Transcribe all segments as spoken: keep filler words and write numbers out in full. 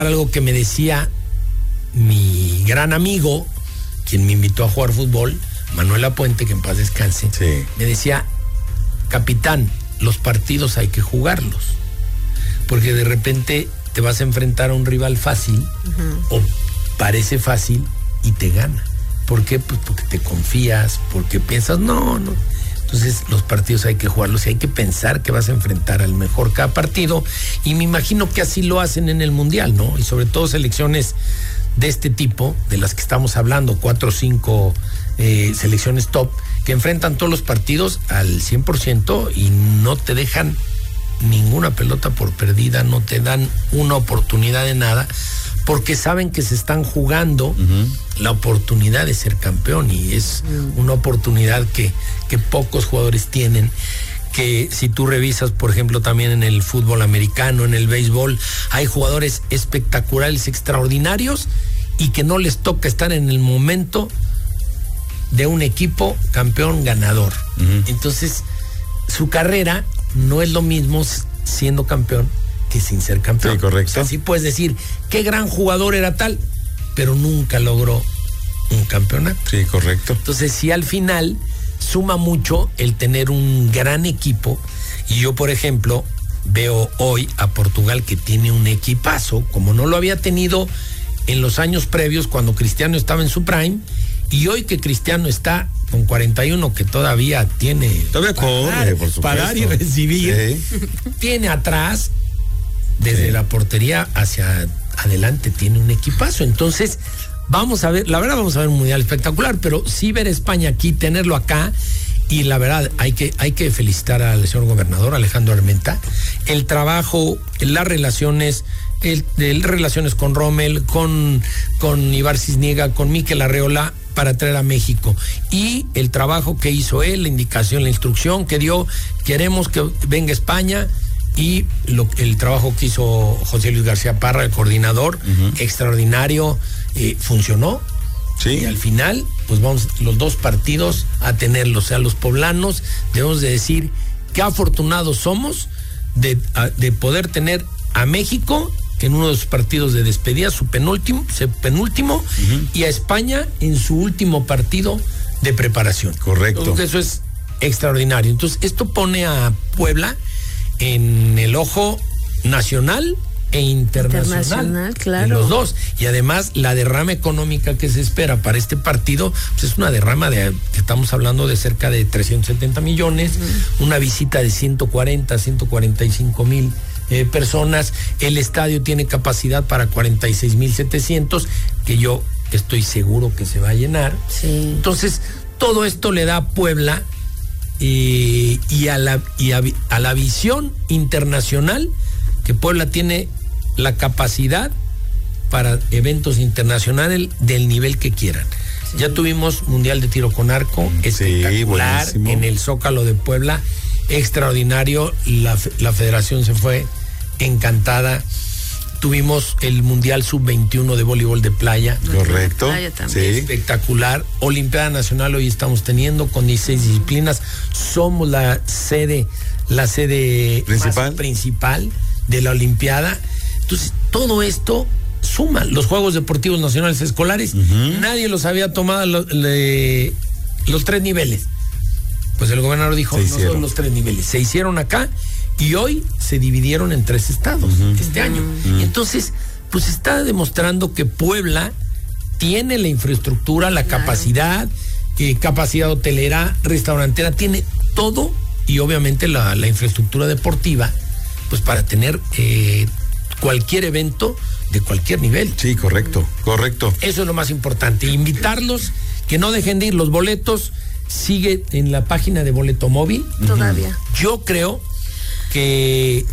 algo que me decía mi gran amigo, quien me invitó a jugar fútbol, Manuel Apuente, que en paz descanse, sí. me decía, capitán, los partidos hay que jugarlos, porque de repente te vas a enfrentar a un rival fácil, uh-huh. o parece fácil, y te gana. ¿Por qué? Pues porque te confías, porque piensas, no, no. Entonces los partidos hay que jugarlos y hay que pensar que vas a enfrentar al mejor cada partido, y me imagino que así lo hacen en el Mundial, ¿no? Y sobre todo selecciones de este tipo, de las que estamos hablando, cuatro o cinco eh, selecciones top, que enfrentan todos los partidos al cien por ciento y no te dejan ninguna pelota por perdida, no te dan una oportunidad de nada, porque saben que se están jugando uh-huh. la oportunidad de ser campeón, y es uh-huh. una oportunidad que, que pocos jugadores tienen, que si tú revisas, por ejemplo, también en el fútbol americano, en el béisbol, hay jugadores espectaculares, extraordinarios, y que no les toca estar en el momento de un equipo campeón ganador. Uh-huh. Entonces, su carrera no es lo mismo siendo campeón que sin ser campeón. Sí, correcto. Así puedes decir, qué gran jugador era tal, pero nunca logró un campeonato. Sí, correcto. Entonces, sí, al final suma mucho el tener un gran equipo, y yo, por ejemplo, veo hoy a Portugal, que tiene un equipazo, como no lo había tenido en los años previos, cuando Cristiano estaba en su prime, y hoy que Cristiano está con cuarenta y uno, que todavía tiene todavía corre, por supuesto, parar y recibir, sí. Tiene atrás, desde sí. la portería hacia adelante, tiene un equipazo. Entonces, vamos a ver, la verdad vamos a ver un mundial espectacular, pero sí ver España aquí, tenerlo acá, y la verdad hay que, hay que felicitar al señor gobernador Alejandro Armenta, el trabajo, las relaciones, el, el relaciones con Rommel, con, con Ibar Cisniega, con Mikel Arreola, para traer a México, y el trabajo que hizo él, la indicación, la instrucción que dio, queremos que venga España, y lo, el trabajo que hizo José Luis García Parra, el coordinador, uh-huh. extraordinario, eh, funcionó. Sí. Y al final, pues vamos los dos partidos a tenerlos. O sea, los poblanos debemos de decir qué afortunados somos de, a, de poder tener a México en uno de sus partidos de despedida, su penúltimo, su penúltimo, uh-huh. y a España en su último partido de preparación. Correcto. Entonces, eso es extraordinario. Entonces, esto pone a Puebla en el ojo nacional e internacional, internacional, claro. En los dos. Y además, la derrama económica que se espera para este partido, pues es una derrama de, que estamos hablando de cerca de trescientos setenta millones, uh-huh. una visita de ciento cuarenta, ciento cuarenta y cinco mil eh, personas, el estadio tiene capacidad para cuarenta y seis mil setecientos, que yo estoy seguro que se va a llenar. Sí. Entonces, todo esto le da a Puebla eh, y, a la, y a, a la visión internacional, que Puebla tiene la capacidad para eventos internacionales del nivel que quieran. Sí. Ya tuvimos Mundial de Tiro con Arco, sí, espectacular, en el Zócalo de Puebla, extraordinario, la, la federación se fue encantada. Tuvimos el Mundial sub veintiuno de voleibol de playa. Correcto. Playa sí. Espectacular. Olimpiada Nacional hoy estamos teniendo con dieciséis disciplinas. Somos la sede, la sede principal, principal de la Olimpiada. Entonces, todo esto suma. Los Juegos Deportivos Nacionales Escolares, uh-huh. nadie los había tomado lo, le, los tres niveles. Pues el gobernador dijo, no son los tres niveles. Se hicieron acá y hoy se dividieron en tres estados uh-huh. este uh-huh. año. Uh-huh. Entonces, pues está demostrando que Puebla tiene la infraestructura, la claro. capacidad, eh, capacidad hotelera, restaurantera, tiene todo, y obviamente la, la infraestructura deportiva, pues para tener eh, cualquier evento de cualquier nivel. Sí, correcto, correcto. Eso es lo más importante. Invitarlos, que no dejen de ir. Los boletos sigue en la página de Boleto Móvil. Todavía. Yo creo que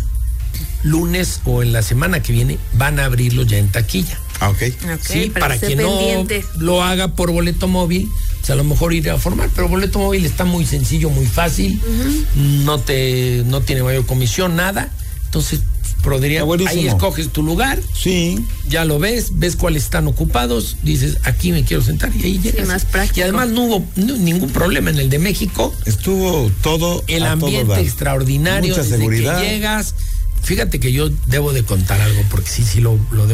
lunes o en la semana que viene van a abrirlos ya en taquilla. Ah, ok. okay sí, para, para quien pendiente. no lo haga por Boleto Móvil, pues a lo mejor iré a formar, pero Boleto Móvil está muy sencillo, muy fácil, uh-huh. no te, no tiene mayor comisión, nada. Entonces, podría, ahí escoges tu lugar, sí, ya lo ves, ves cuáles están ocupados, dices, aquí me quiero sentar, y ahí llegas. Sí, más práctico. Y además no hubo no, ningún problema en el de México. Estuvo todo el ambiente todo extraordinario. Mucha desde seguridad. Que llegas, fíjate que yo debo de contar algo, porque sí, sí lo, lo debo